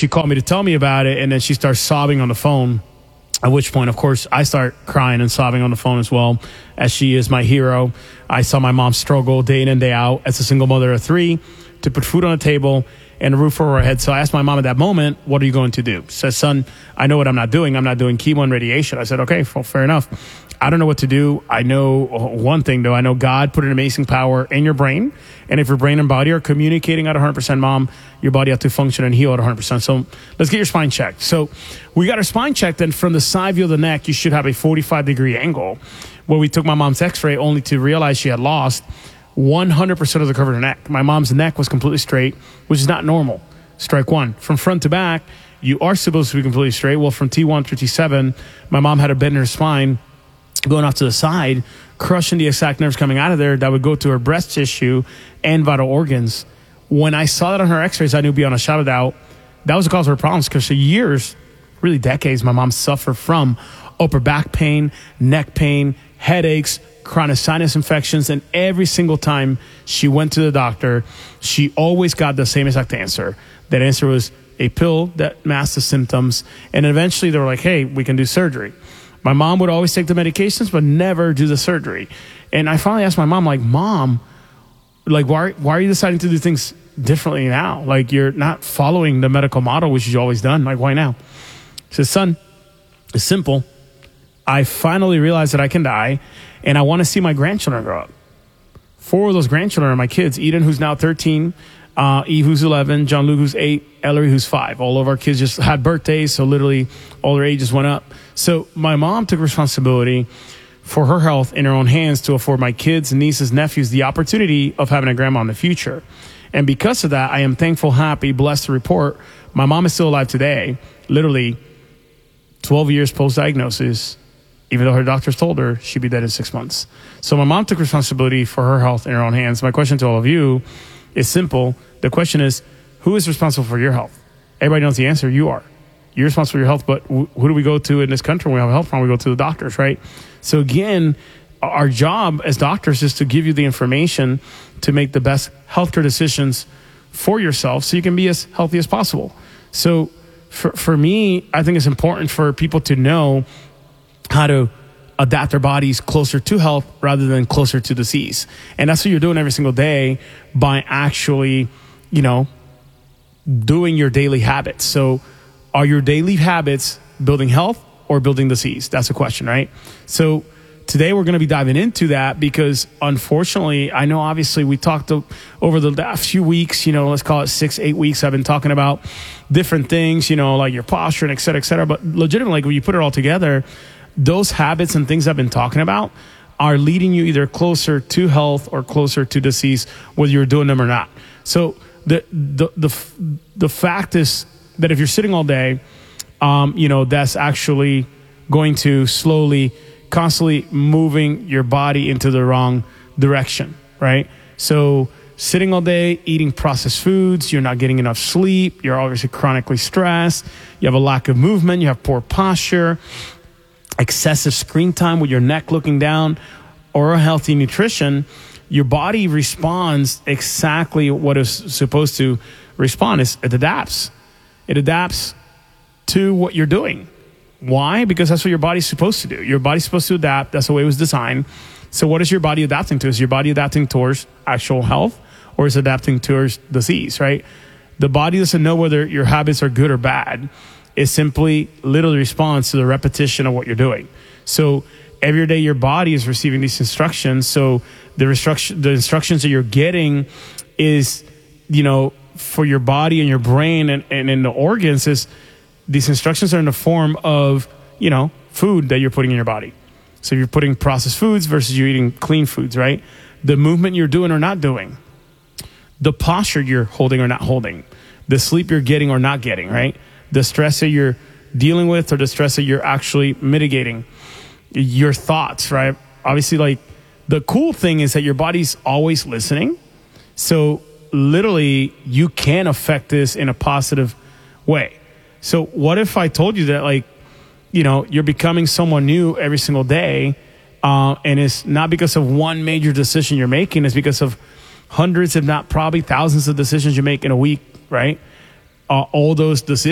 she called me to tell me about it, and then she starts sobbing on the phone. At which point, of course, I start crying and sobbing on the phone as well, as she is my hero. I saw my mom struggle day in and day out as a single mother of 3 to put food on the table and a roof over her head. So I asked my mom at that moment, what are you going to do? She said, son, I know what I'm not doing. I'm not doing chemo and radiation. I said, okay, well, fair enough. I don't know what to do. I know one thing, though. I know God put an amazing power in your brain. And if your brain and body are communicating at 100%, mom, your body has to function and heal at 100%. So let's get your spine checked. So we got our spine checked. And from the side view of the neck, you should have a 45-degree angle. Where we took my mom's x-ray only to realize she had lost 100% of the curve of her neck. My mom's neck was completely straight, which is not normal. Strike one. From front to back, you are supposed to be completely straight. Well, from T1 through T7, my mom had a bend in her spine going off to the side, crushing the exact nerves coming out of there that would go to her breast tissue and vital organs. When I saw that on her x-rays, I knew beyond a shadow of doubt that was the cause of her problems, because for years, really decades, my mom suffered from upper back pain, neck pain, headaches, chronic sinus infections, and every single time she went to the doctor, she always got the same exact answer. That answer was a pill that masked the symptoms, and eventually they were like, hey, we can do surgery. My mom would always take the medications, but never do the surgery. And I finally asked my mom, like, Mom, like, why are you deciding to do things differently now? Like, you're not following the medical model, which you've always done. Like, why now? She says, son, it's simple. I finally realized that I can die, and I want to see my grandchildren grow up. 4 of those grandchildren are my kids. Eden, who's now 13, Eve, who's 11, John Luke, who's 8, Ellery, who's 5. All of our kids just had birthdays, so literally all their ages went up. So my mom took responsibility for her health in her own hands to afford my kids, nieces, nephews the opportunity of having a grandma in the future. And because of that, I am thankful, happy, blessed to report my mom is still alive today, literally 12 years post-diagnosis, even though her doctors told her she'd be dead in 6 months. So my mom took responsibility for her health in her own hands. My question to all of you is simple. The question is, who is responsible for your health? Everybody knows the answer. You are. You're responsible for your health, but who do we go to in this country when we have a health problem? We go to the doctors, right? So again, our job as doctors is to give you the information to make the best healthcare decisions for yourself so you can be as healthy as possible. So for me, I think it's important for people to know how to adapt their bodies closer to health rather than closer to disease. And that's what you're doing every single day by actually, doing your daily habits. So are your daily habits building health or building disease? That's the question, right? So today we're going to be diving into that because unfortunately, I know obviously we talked over the last few weeks, let's call it 6-8 weeks. I've been talking about different things, like your posture and et cetera, et cetera. But legitimately, when you put it all together, those habits and things I've been talking about are leading you either closer to health or closer to disease, whether you're doing them or not. So the fact is that if you're sitting all day, that's actually going to slowly, constantly moving your body into the wrong direction, right? So sitting all day, eating processed foods, you're not getting enough sleep, you're obviously chronically stressed, you have a lack of movement, you have poor posture, excessive screen time with your neck looking down, or a healthy nutrition, your body responds exactly what it's supposed to respond. It adapts. It adapts to what you're doing. Why? Because that's what your body's supposed to do. Your body's supposed to adapt. That's the way it was designed. So what is your body adapting to? Is your body adapting towards actual health or is it adapting towards disease, right? The body doesn't know whether your habits are good or bad. It simply literally responds to the repetition of what you're doing. So every day your body is receiving these instructions. So the instructions that you're getting is, for your body and your brain and in the organs is these instructions are in the form of, food that you're putting in your body. So you're putting processed foods versus you eating clean foods, right? The movement you're doing or not doing, the posture you're holding or not holding, the sleep you're getting or not getting, right? The stress that you're dealing with or the stress that you're actually mitigating, your thoughts, right? Obviously, the cool thing is that your body's always listening. So literally you can affect this in a positive way. So what if I told you that you're becoming someone new every single day, and it's not because of one major decision you're making, it's because of hundreds, if not probably thousands of decisions you make in a week, right? All those decisions